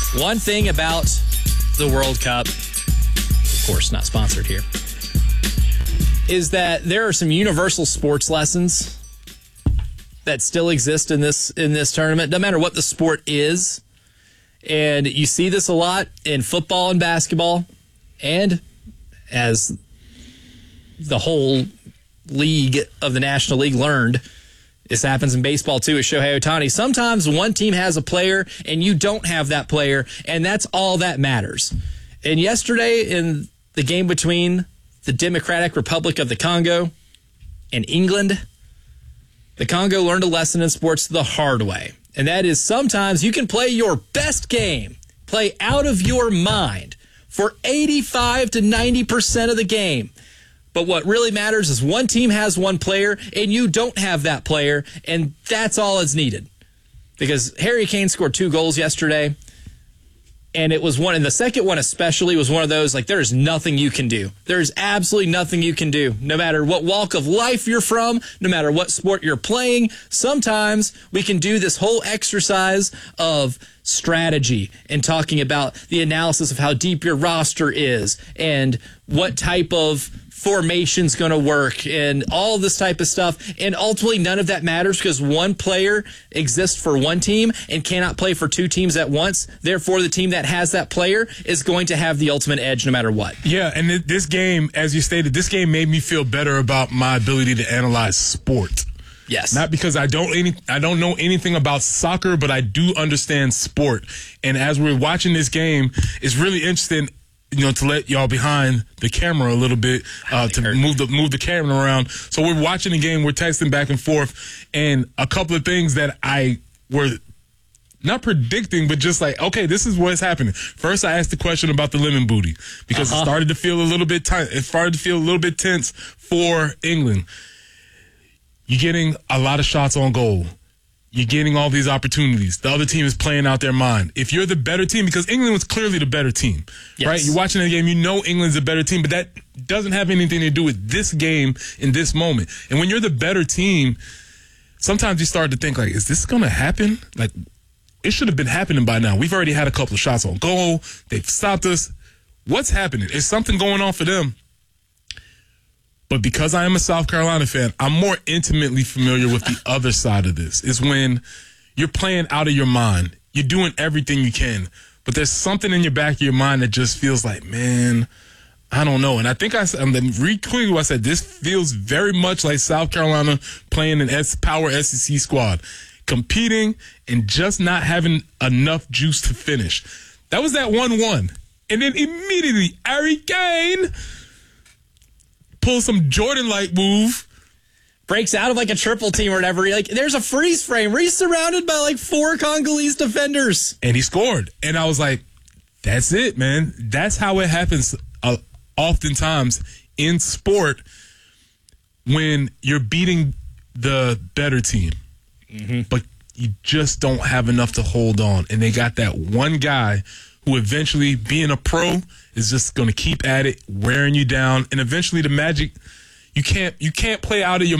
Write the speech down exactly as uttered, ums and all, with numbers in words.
One thing about the World Cup, of course not sponsored here, is that there are some universal sports lessons that still exist in this in this tournament, no matter what the sport is. And you see this a lot in football and basketball, and as the whole league of the National League learned, this happens in baseball too with Shohei Ohtani. Sometimes one team has a player and you don't have that player, and that's all that matters. And yesterday in the game between the Democratic Republic of the Congo and England, the Congo learned a lesson in sports the hard way. And that is sometimes you can play your best game, play out of your mind for eighty-five to ninety percent of the game. But what really matters is one team has one player and you don't have that player, and that's all that's needed. Because Harry Kane scored two goals yesterday, and it was one, and the second one especially was one of those, like, there is nothing you can do. There is absolutely nothing you can do. No matter what walk of life you're from, no matter what sport you're playing, sometimes we can do this whole exercise of strategy and talking about the analysis of how deep your roster is and what type of formation's going to work and all this type of stuff. And ultimately, none of that matters because one player exists for one team and cannot play for two teams at once. Therefore, the team that has that player is going to have the ultimate edge no matter what. Yeah, and this game, as you stated, this game made me feel better about my ability to analyze sport. Yes. Not because I don't any I don't know anything about soccer, but I do understand sport. And as we're watching this game, it's really interesting, you know, to let y'all behind the camera a little bit, uh, to move the move the camera around. So we're watching the game, we're texting back and forth, and a couple of things that I were not predicting, but just like, okay, this is what's happening. First, I asked the question about the lemon booty because uh-huh. it started to feel a little bit tight. It started to feel a little bit tense for England. You're getting a lot of shots on goal. You're getting all these opportunities. The other team is playing out their mind. If you're the better team, because England was clearly the better team, yes. right? You're watching the game, you know England's a better team, but that doesn't have anything to do with this game in this moment. And when you're the better team, sometimes you start to think, like, is this going to happen? Like, it should have been happening by now. We've already had a couple of shots on goal. They've stopped us. What's happening? Is something going on for them? But because I am a South Carolina fan, I'm more intimately familiar with the other side of this. Is when you're playing out of your mind. You're doing everything you can. But there's something in your back of your mind that just feels like, man, I don't know. And I think I said, read clearly what I said, this feels very much like South Carolina playing an S Power S E C squad. Competing and just not having enough juice to finish. That was that one one. And then immediately, Harry Kane pull some Jordan-like move, breaks out of like a triple team or whatever. Like, there's a freeze frame where he's surrounded by like four Congolese defenders, and he scored. And I was like, "That's it, man. That's how it happens. Uh, oftentimes in sport, when you're beating the better team, mm-hmm. but you just don't have enough to hold on. And they got that one guy who eventually, being a pro, is just going to keep at it, wearing you down. And eventually the magic, you can't you can't play out of your